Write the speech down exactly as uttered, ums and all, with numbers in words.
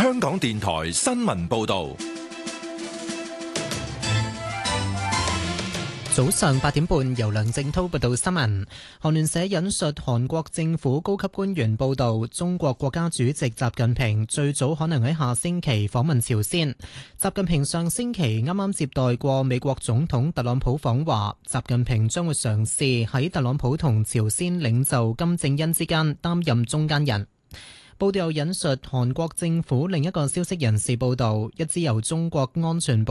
香港電台新聞報道。 早上八點半，由梁正濤報道新聞。韓聯社引述韓國政府高級官員報道，中國國家主席習近平最早可能喺下星期訪問朝鮮。習近平上星期啱啱接待過美國總統特朗普訪華，習近平將會嘗試喺特朗普同朝鮮領袖金正恩之間擔任中間人。報道又引述韓國政府另一個消息人士報道，一支由中國安全部